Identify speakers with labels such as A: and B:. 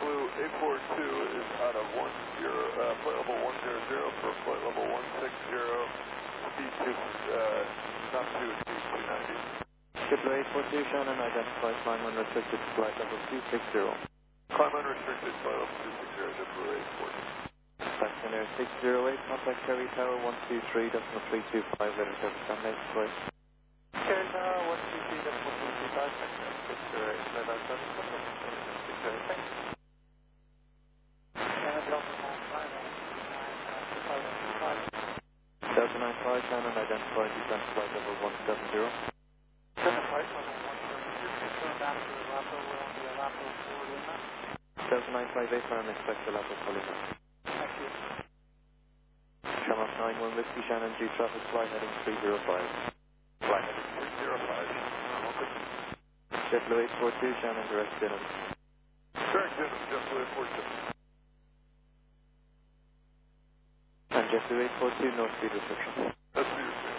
A: JetBlue 842 is out of flight level 100 for flight level 160, speed not to exceed 290.
B: JetBlue 842, Shannon, identify climb unrestricted flight level 260.
A: Climb unrestricted flight level 260, JetBlue 842.
B: Section Air 608, contact Cherry Tower 123.325, letter service on next flight.
C: Cherry Tower 123.325, section Air 608, letter service on next flight. 608, thanks.
B: Delta 95, Shannon, identify descent flight level 170.
C: Descent flight level 170, turn down to the Lapo, we're on the Lapo forward inlet.
B: Delta 95, affirm, expect the Lapo fully.
C: Thank you.
B: Shamrock 91 Whiskey, Shannon, G traffic flight heading 305.
A: Flight heading 305. Okay.
B: JetBlue 842, Shannon, direct Denham.
A: Direct Denham, JetBlue 842.
B: And JetBlue 842, no speed restriction.
A: No speed restriction.